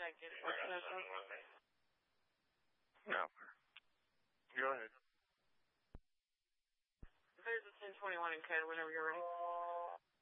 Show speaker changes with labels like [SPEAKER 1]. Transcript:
[SPEAKER 1] second.
[SPEAKER 2] No. Go ahead.
[SPEAKER 1] There's a 1021 in code whenever you're ready.